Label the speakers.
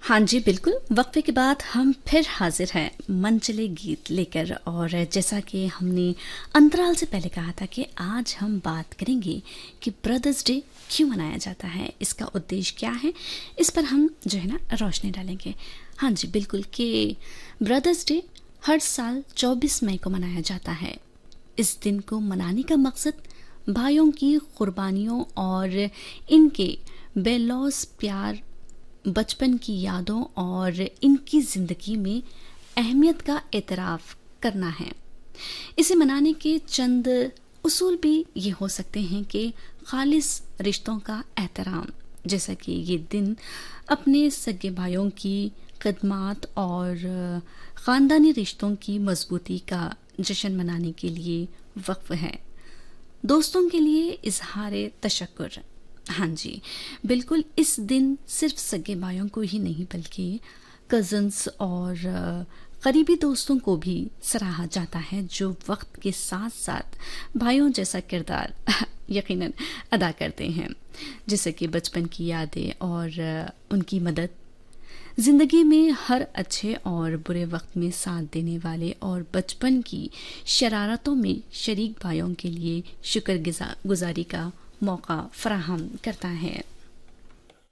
Speaker 1: हाँ जी, बिल्कुल। वक्फे के बाद हम फिर हाजिर हैं मनचले गीत लेकर। और जैसा कि हमने अंतराल से पहले कहा था कि आज हम बात करेंगे कि ब्रदर्स डे क्यों मनाया जाता है, इसका उद्देश्य क्या है, इस पर हम जो है ना रोशनी डालेंगे। हाँ जी, बिल्कुल कि ब्रदर्स डे हर साल 24 मई को मनाया जाता है। इस दिन को मनाने का मकसद भाइयों की कुर्बानियों और इनके बेलौस प्यार, बचपन की यादों और इनकी जिंदगी में अहमियत का एतराफ़ करना है। इसे मनाने के चंद उसूल भी ये हो सकते हैं कि खालिस रिश्तों का एहतराम, जैसा कि ये दिन अपने सगे भाइयों की खदमात और ख़ानदानी रिश्तों की मजबूती का जश्न मनाने के लिए वक्फ है। दोस्तों के लिए इजहार तशक्कुर। हाँ जी, बिल्कुल। इस दिन सिर्फ सगे भाइयों को ही नहीं बल्कि कज़न्स और करीबी दोस्तों को भी सराहा जाता है जो वक्त के साथ साथ भाइयों जैसा किरदार यकीनन अदा करते हैं, जैसे कि बचपन की यादें और उनकी मदद। जिंदगी में हर अच्छे और बुरे वक्त में साथ देने वाले और बचपन की शरारतों में शरीक भाइयों के लिए शुक्रगुजारी का मौका फराहम करता है।